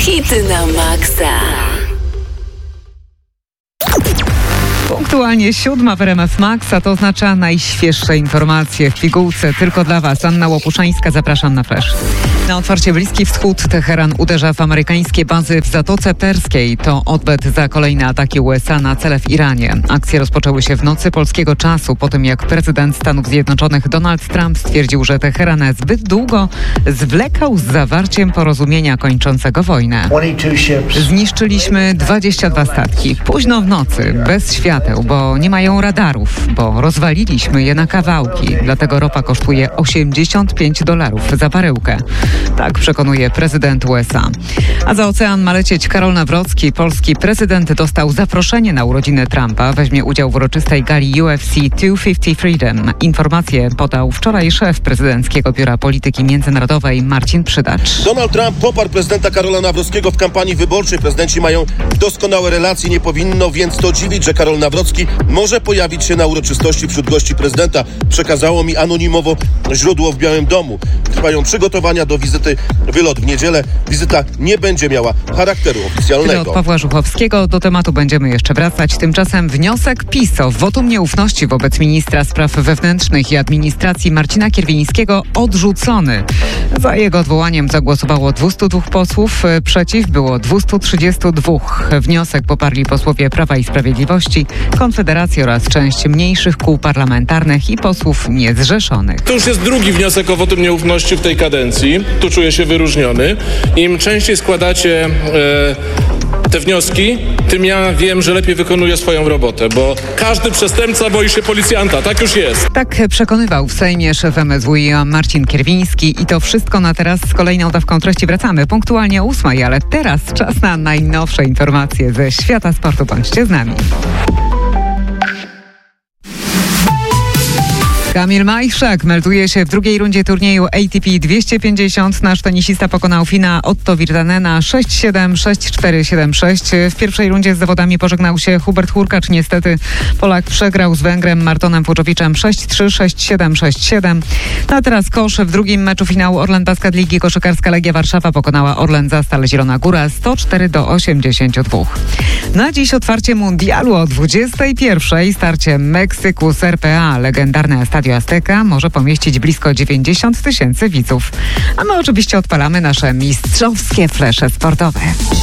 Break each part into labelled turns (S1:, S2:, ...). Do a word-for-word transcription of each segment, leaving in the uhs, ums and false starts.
S1: Hity na maksa.
S2: Punktualnie siódma w R M F Max, a to oznacza najświeższe informacje w pigułce. Tylko dla Was. Anna Łopuszańska, zapraszam na Flash. Na otwarcie Bliski Wschód Teheran uderza w amerykańskie bazy w Zatoce Perskiej. To odwet za kolejne ataki U S A na cele w Iranie. Akcje rozpoczęły się w nocy polskiego czasu, po tym jak prezydent Stanów Zjednoczonych Donald Trump stwierdził, że Teheran zbyt długo zwlekał z zawarciem porozumienia kończącego wojnę. Zniszczyliśmy dwadzieścia dwa statki. Późno w nocy, bez świateł, bo nie mają radarów, bo rozwaliliśmy je na kawałki. Dlatego ropa kosztuje osiemdziesiąt pięć dolarów za baryłkę. Tak przekonuje prezydent U S A. A za ocean ma lecieć Karol Nawrocki. Polski prezydent dostał zaproszenie na urodziny Trumpa. Weźmie udział w uroczystej gali U F C dwieście pięćdziesiąt Freedom. Informację podał wczoraj szef prezydenckiego Biura Polityki Międzynarodowej Marcin Przydacz.
S3: Donald Trump poparł prezydenta Karola Nawrockiego w kampanii wyborczej. Prezydenci mają doskonałe relacje. Nie powinno więc to dziwić, że Karol Nawrocki może pojawić się na uroczystości wśród gości prezydenta. Przekazało mi anonimowo źródło w Białym Domu. Trwają przygotowania do wizyty, wylot w niedzielę. Wizyta nie będzie miała charakteru oficjalnego.
S2: Od Pawła Żuchowskiego do tematu będziemy jeszcze wracać. Tymczasem wniosek PiS o wotum nieufności wobec ministra spraw wewnętrznych i administracji Marcina Kierwińskiego odrzucony. Za jego odwołaniem zagłosowało dwieście dwa posłów, przeciw było dwieście trzydzieści dwa. Wniosek poparli posłowie Prawa i Sprawiedliwości, Konfederacji oraz część mniejszych kół parlamentarnych i posłów niezrzeszonych.
S4: To już jest drugi wniosek o wotum nieufności w tej kadencji. Tu czuję się wyróżniony. Im częściej składacie e, te wnioski, tym ja wiem, że lepiej wykonuję swoją robotę, bo każdy przestępca boi się policjanta. Tak już jest.
S2: Tak przekonywał w Sejmie szef M S W i Marcin Kierwiński. I to wszystko na teraz. Z kolejną dawką treści wracamy punktualnie o ósmej, ale teraz czas na najnowsze informacje ze świata sportu. Bądźcie z nami. Kamil Majchrzak melduje się w drugiej rundzie turnieju A T P dwieście pięćdziesiąt. Nasz tenisista pokonał Fina Otto Virtanena sześć siedem, sześć cztery, siedem sześć. W pierwszej rundzie z zawodami pożegnał się Hubert Hurkacz. Niestety Polak przegrał z Węgrem Martonem Fuczowiczem sześć trzy, sześć siedem, sześć siedem. No a teraz kosz. W drugim meczu finału Orlen Basket Ligi koszykarska Legia Warszawa pokonała Orlen Zastal Zielona Góra sto cztery do osiemdziesięciu dwóch. Na dziś otwarcie mundialu o dwudziestej pierwszej. Starcie Meksyku z R P A. Legendarne Stadio Azteca może pomieścić blisko dziewięćdziesiąt tysięcy widzów. A my oczywiście odpalamy nasze mistrzowskie flesze sportowe.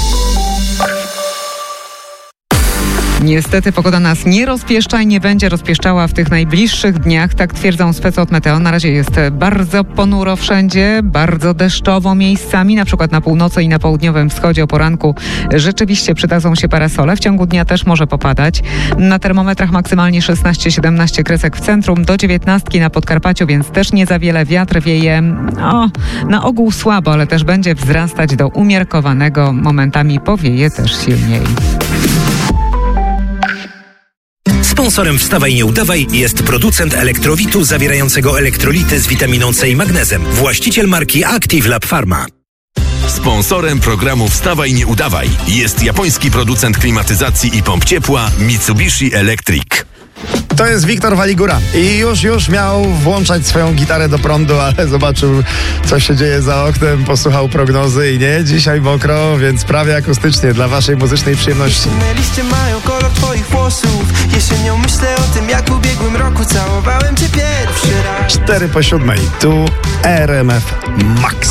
S2: Niestety pogoda nas nie rozpieszcza i nie będzie rozpieszczała w tych najbliższych dniach, tak twierdzą specy od Meteo. Na razie jest bardzo ponuro wszędzie, bardzo deszczowo miejscami, na przykład na północy i na południowym wschodzie o poranku rzeczywiście przydadzą się parasole. W ciągu dnia też może popadać. Na termometrach maksymalnie szesnaście siedemnaście kresek w centrum, do dziewiętnastki na Podkarpaciu, więc też nie za wiele. Wiatr wieje o, na ogół słabo, ale też będzie wzrastać do umiarkowanego. Momentami powieje też silniej.
S5: Sponsorem Wstawaj Nie Udawaj jest producent elektrowitu zawierającego elektrolity z witaminą C i magnezem. Właściciel marki Active Lab Pharma.
S6: Sponsorem programu Wstawaj Nie Udawaj jest japoński producent klimatyzacji i pomp ciepła Mitsubishi Electric.
S7: To jest Wiktor Waligura i już, już miał włączać swoją gitarę do prądu, ale zobaczył, co się dzieje za oknem, posłuchał prognozy i nie, dzisiaj mokro, więc prawie akustycznie dla waszej muzycznej przyjemności.
S8: Liście mają kolor twoich włosów. Jesienią myślę o tym, jak w ubiegłym roku całowałem cię pierwszy raz.
S7: Cztery po siódmej, tu R M F Max.